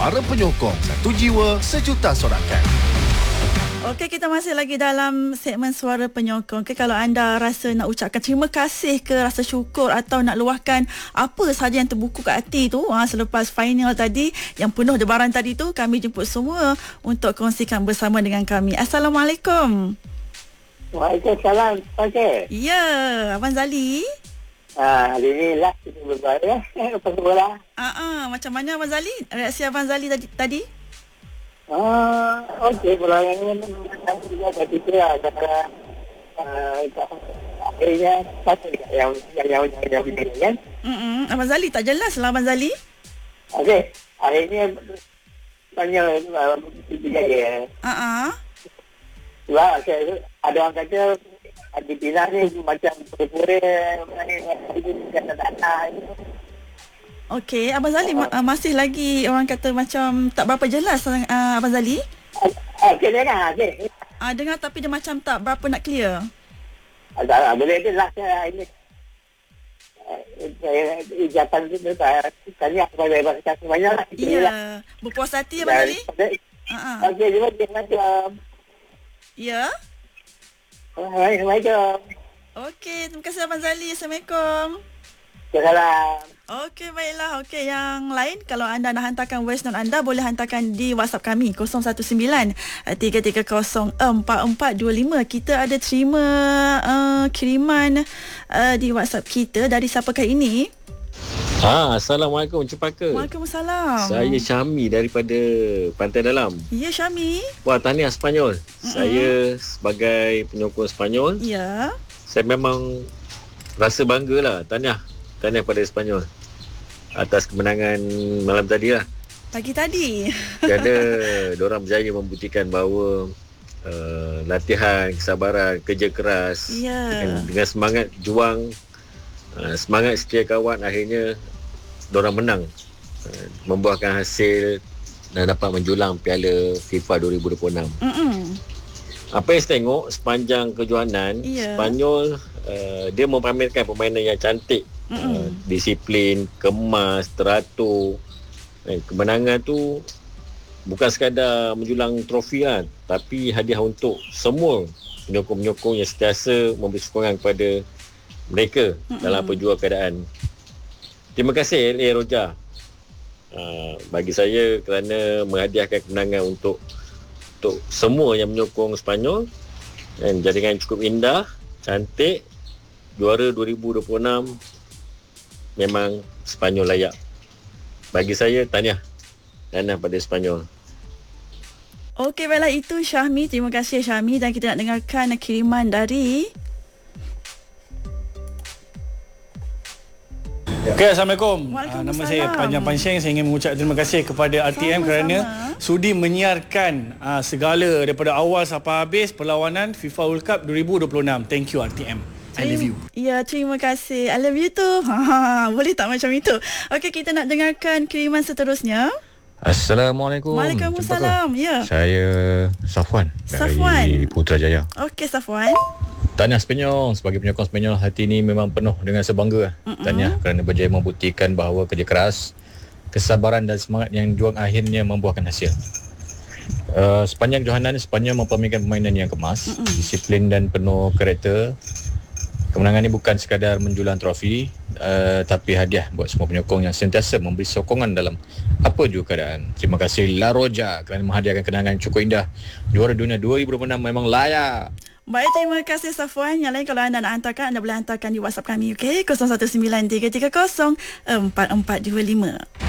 Suara Penyokong, satu jiwa, sejuta sorakan. Okey, kita masih lagi dalam segmen Suara Penyokong. Okay, kalau anda rasa nak ucapkan terima kasih ke, rasa syukur atau nak luahkan apa sahaja yang terbuku kat hati tu selepas final tadi yang penuh debaran tadi tu, kami jemput semua untuk kongsikan bersama dengan kami. Assalamualaikum. Waalaikumsalam. Okey. Ya, Abang Zali. Hari ni lah kita berbual pasal bola. Macam mana Abang Zali? Reaksi Abang Zali tadi? Okey, bola yang ni memang juga tadi tu ada akhirnya satu yang kan. Abang Zali tak jelas lah Abang Zali. Okey, akhirnya tanya tiga dia. Sebab ada orang kata Argentina ni macam pura-pura Okey, Abang Zali masih lagi orang kata macam tak berapa jelas Abang Zali. Okey, dengar. Okey. Dengar tapi dia macam tak berapa nak clear. Boleh je lah ini. Ijatan tu tanya kepada Abang semuanya lah. Ya, berpuas hati Abang Zali. Okey, dia macam. Ya. Assalamualaikum. Okey, terima kasih Abang Zali. Assalamualaikum. Salam. Okey, baiklah. Okey, yang lain kalau anda nak hantarkan voice note anda, boleh hantarkan di WhatsApp kami 019-330-4425. Kita ada terima kiriman di WhatsApp kita. Dari siapakah ini? Assalamualaikum Cepaka. Waalaikumsalam. Saya Syami daripada Pantai Dalam. Ya, Syami. Wah, tahniah Sepanyol. Saya sebagai penyokong Sepanyol. Ya. Saya memang rasa bangga lah. Tahniah pada Sepanyol atas kemenangan malam tadi lah. Pagi tadi. Kerana diorang berjaya membuktikan bahawa latihan, kesabaran, kerja keras, dengan semangat juang, semangat setia kawan, akhirnya diorang menang, membuahkan hasil dan dapat menjulang Piala FIFA 2026. Apa yang saya tengok sepanjang kejohanan, Sepanyol dia mempamerkan permainan yang cantik, disiplin, kemas, teratur. Kemenangan tu bukan sekadar menjulang trofi lah, tapi hadiah untuk semua penyokong-penyokong yang sentiasa memberi sokongan kepada mereka dalam perjuangan keadaan. Terima kasih LA Roja bagi saya kerana menghadiahkan kemenangan untuk semua yang menyokong Sepanyol, dan jaringan cukup indah, cantik. Juara 2026 memang Sepanyol layak. Bagi saya tahniah pada Sepanyol. Okey, baiklah, itu Syahmi. Terima kasih Syahmi, dan kita nak dengarkan kiriman dari Okay, Assalamualaikum. Nama saya Panjang Pansyeng. Saya ingin mengucap terima kasih kepada RTM kerana sudi menyiarkan segala daripada awal sampai habis perlawanan FIFA World Cup 2026. Thank you RTM. I love you. Ya, terima kasih. I love you too. Boleh tak macam itu? Okey, kita nak dengarkan kiriman seterusnya. Assalamualaikum. Waalaikumsalam. Ya. Saya Safwan dari Putrajaya. Okey, Safwan. Tahniah Sepanyol. Sebagai penyokong Sepanyol, hati ini memang penuh dengan sebangga. Tahniah kerana berjaya membuktikan bahawa kerja keras, kesabaran dan semangat yang juang akhirnya membuahkan hasil. Sepanjang kejohanan, Sepanyol mempermainkan permainan yang kemas, disiplin dan penuh karakter. Kemenangan ini bukan sekadar menjulang trofi, tapi hadiah buat semua penyokong yang sentiasa memberi sokongan dalam apa juga keadaan. Terima kasih La Roja kerana menghadiahkan kenangan cukup indah. Juara dunia 2026 memang layak. Baik, terima kasih Safwan. Yang lain kalau anda nak hantarkan, anda boleh hantarkan di WhatsApp kami, okey? 0193304425.